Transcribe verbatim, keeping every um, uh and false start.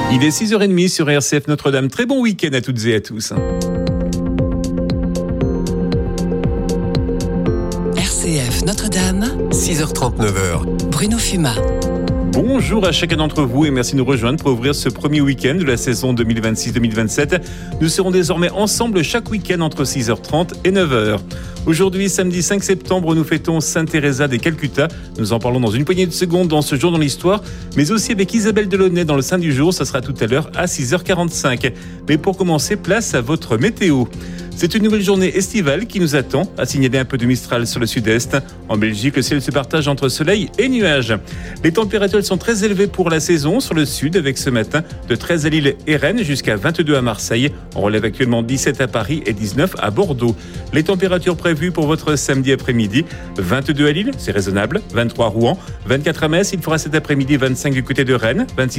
Il est six heures trente sur R C F Notre-Dame. Très bon week-end à toutes et à tous. R C F Notre-Dame, six heures trente, neuf heures. Bruno Fumat. Bonjour à chacun d'entre vous et merci de nous rejoindre pour ouvrir ce premier week-end de la saison deux mille vingt-six deux mille vingt-sept. Nous serons désormais ensemble chaque week-end entre six heures trente et neuf heures. Aujourd'hui, samedi cinq septembre, nous fêtons Sainte Thérèse des Calcutta. Nous en parlons dans une poignée de secondes dans ce jour dans l'histoire, mais aussi avec Isabelle Delaunay dans le Saint du jour. Ça sera tout à l'heure à six heures quarante-cinq. Mais pour commencer, place à votre météo. C'est une nouvelle journée estivale qui nous attend, à signaler un peu de Mistral sur le sud-est. En Belgique, le ciel se partage entre soleil et nuages. Les températures sont très élevées pour la saison sur le sud, avec ce matin de treize à Lille et Rennes jusqu'à vingt-deux à Marseille. On relève actuellement dix-sept à Paris et dix-neuf à Bordeaux. Les températures prévues pour votre samedi après-midi, vingt-deux à Lille, c'est raisonnable, vingt-trois à Rouen, vingt-quatre à Metz, il fera cet après-midi vingt-cinq du côté de Rennes, vingt-six